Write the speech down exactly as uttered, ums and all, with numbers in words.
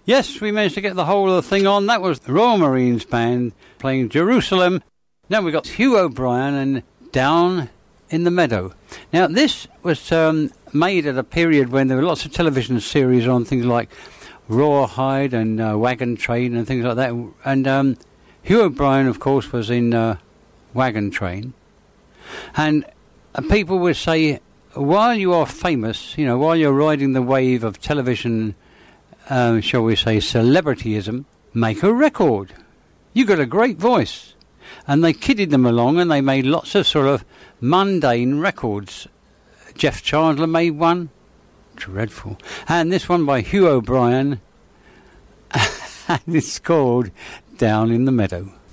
Yes, we managed to get the whole of the thing on. That was the Royal Marines Band playing Jerusalem. Now we've got Hugh O'Brien and Down in the Meadow. Now this was um, made at a period when there were lots of television series on, things like Rawhide and uh, Wagon Train and things like that. And um, Hugh O'Brien, of course, was in uh, Wagon Train. And uh, people would say, while you are famous, you know, while you're riding the wave of television, um, shall we say, celebrityism, make a record. You got a great voice. And they kidded them along, and they made lots of sort of mundane records. Jeff Chandler made one. Dreadful. And this one by Hugh O'Brien. And it's called Down in the Meadow.